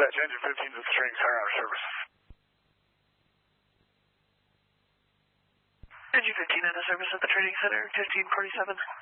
Dispatch, engine 15 to the training center out of service. Engine 15 out of service at the training center, 1547.